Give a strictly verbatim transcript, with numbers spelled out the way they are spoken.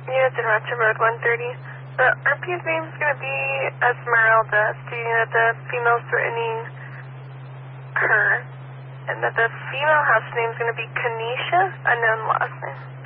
Units in Rocha Road one thirty. The R P's name is going to be Esmeralda, stating that the female's threatening her, and that the female house name is going to be Kanisha, unknown last name.